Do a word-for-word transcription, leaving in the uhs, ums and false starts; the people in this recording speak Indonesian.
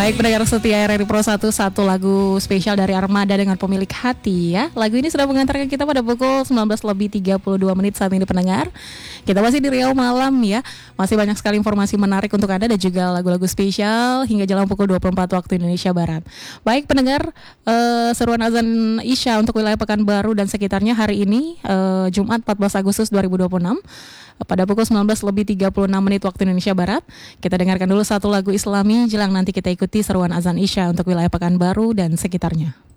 Baik pendengar setia R R I Pro satu, satu lagu spesial dari Armada dengan Pemilik Hati ya. Lagu ini sudah mengantarkan kita pada pukul sembilan belas lebih tiga puluh dua menit saat ini pendengar. Kita masih di Riau Malam ya. Masih banyak sekali informasi menarik untuk Anda dan juga lagu-lagu spesial hingga jelang pukul dua puluh empat waktu Indonesia Barat. Baik pendengar, uh, seruan azan Isya untuk wilayah Pekanbaru dan sekitarnya hari ini uh, Jumat empat belas Agustus dua ribu dua puluh enam pada pukul sembilan belas lebih tiga puluh enam menit waktu Indonesia Barat. Kita dengarkan dulu satu lagu Islami, jelang nanti kita ikuti seruan azan Isya untuk wilayah Pekanbaru dan sekitarnya.